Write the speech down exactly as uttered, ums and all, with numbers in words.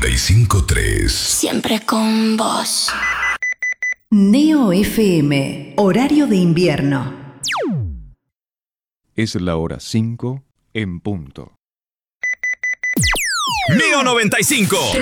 noventa y cinco tres. Siempre con vos. Neo F M, horario de invierno. Es la hora cinco en punto. Neo noventa y cinco.